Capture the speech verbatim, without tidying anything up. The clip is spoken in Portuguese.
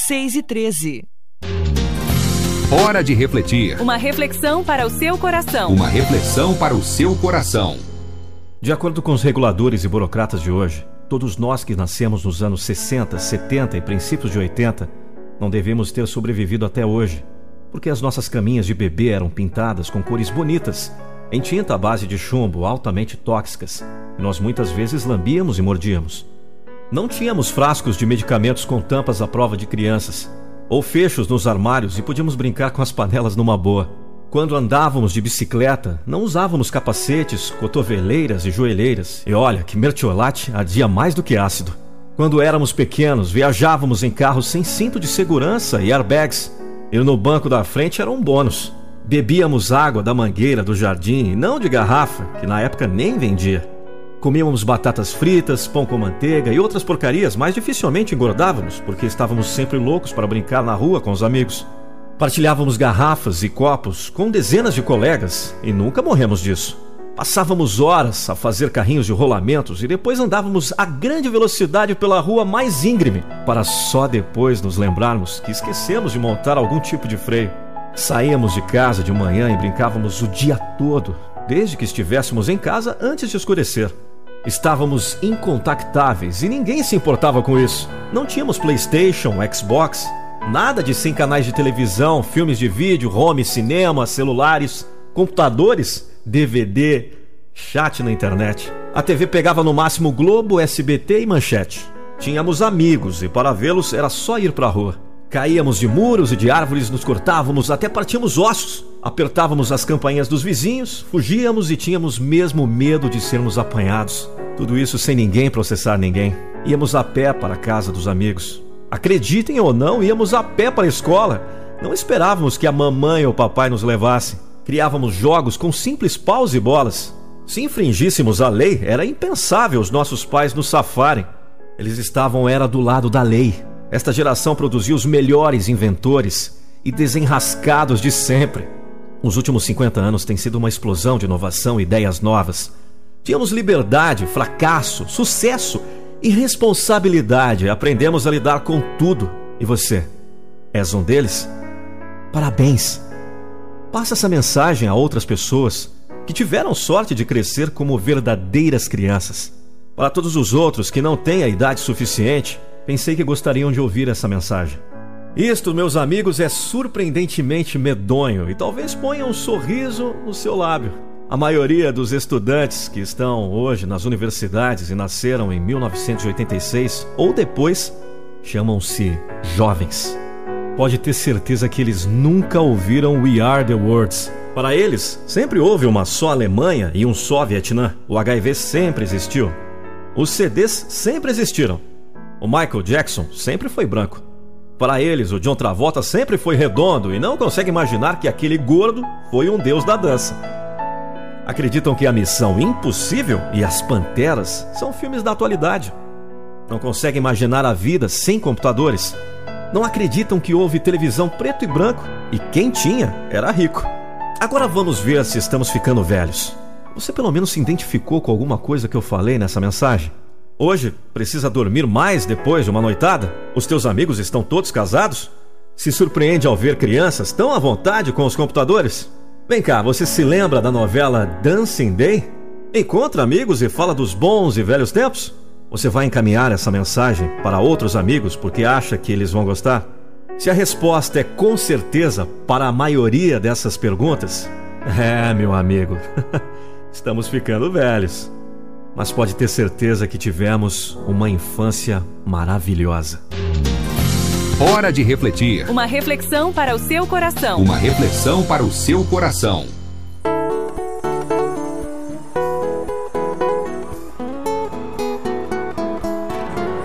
seis e treze. Hora de refletir. Uma reflexão para o seu coração. Uma reflexão para o seu coração. De acordo com os reguladores e burocratas de hoje, todos nós que nascemos nos anos sessenta, setenta e princípios de oitenta não devemos ter sobrevivido até hoje, porque as nossas caminhas de bebê eram pintadas com cores bonitas, em tinta à base de chumbo, altamente tóxicas, e nós muitas vezes lambíamos e mordíamos. Não tínhamos frascos de medicamentos com tampas à prova de crianças, ou fechos nos armários, e podíamos brincar com as panelas numa boa. Quando andávamos de bicicleta, não usávamos capacetes, cotoveleiras e joelheiras. E olha, que mertiolate ardia mais do que ácido. Quando éramos pequenos, viajávamos em carros sem cinto de segurança e airbags. Ir no banco da frente era um bônus. Bebíamos água da mangueira do jardim e não de garrafa, que na época nem vendia. Comíamos batatas fritas, pão com manteiga e outras porcarias, mas dificilmente engordávamos, porque estávamos sempre loucos para brincar na rua com os amigos. Partilhávamos garrafas e copos com dezenas de colegas e nunca morremos disso. Passávamos horas a fazer carrinhos de rolamentos e depois andávamos a grande velocidade pela rua mais íngreme, para só depois nos lembrarmos que esquecemos de montar algum tipo de freio. Saíamos de casa de manhã e brincávamos o dia todo, desde que estivéssemos em casa antes de escurecer. Estávamos incontactáveis e ninguém se importava com isso. Não tínhamos PlayStation, Xbox, nada de cem canais de televisão, filmes de vídeo, home, cinema, celulares, computadores, D V D, chat na internet. A T V pegava no máximo Globo, S B T e Manchete. Tínhamos amigos e para vê-los era só ir pra rua. Caíamos de muros e de árvores, nos cortávamos, até partíamos ossos. Apertávamos as campainhas dos vizinhos, fugíamos e tínhamos mesmo medo de sermos apanhados. Tudo isso sem ninguém processar ninguém. Íamos a pé para a casa dos amigos. Acreditem ou não, íamos a pé para a escola. Não esperávamos que a mamãe ou o papai nos levassem. Criávamos jogos com simples paus e bolas. Se infringíssemos a lei, era impensável os nossos pais nos safarem. Eles estavam era do lado da lei. Esta geração produziu os melhores inventores e desenrascados de sempre. Os últimos cinquenta anos têm sido uma explosão de inovação e ideias novas. Tínhamos liberdade, fracasso, sucesso e responsabilidade. Aprendemos a lidar com tudo. E você? És um deles? Parabéns! Passa essa mensagem a outras pessoas que tiveram sorte de crescer como verdadeiras crianças. Para todos os outros que não têm a idade suficiente, pensei que gostariam de ouvir essa mensagem. Isto, meus amigos, é surpreendentemente medonho e talvez ponha um sorriso no seu lábio. A maioria dos estudantes que estão hoje nas universidades e nasceram em mil novecentos e oitenta e seis ou depois chamam-se jovens. Pode ter certeza que eles nunca ouviram We Are The Words. Para eles, sempre houve uma só Alemanha e um só Vietnã. O H I V sempre existiu. Os C Ds sempre existiram. O Michael Jackson sempre foi branco. Para eles, o John Travolta sempre foi redondo e não consegue imaginar que aquele gordo foi um deus da dança. Acreditam que a Missão Impossível e As Panteras são filmes da atualidade. Não conseguem imaginar a vida sem computadores. Não acreditam que houve televisão preto e branco e quem tinha era rico. Agora vamos ver se estamos ficando velhos. Você pelo menos se identificou com alguma coisa que eu falei nessa mensagem? Hoje, precisa dormir mais depois de uma noitada? Os teus amigos estão todos casados? Se surpreende ao ver crianças tão à vontade com os computadores? Vem cá, você se lembra da novela Dancing Day? Encontra amigos e fala dos bons e velhos tempos? Você vai encaminhar essa mensagem para outros amigos porque acha que eles vão gostar? Se a resposta é com certeza para a maioria dessas perguntas, é, meu amigo, estamos ficando velhos. Mas pode ter certeza que tivemos uma infância maravilhosa. Hora de refletir. Uma reflexão para o seu coração. Uma reflexão para o seu coração.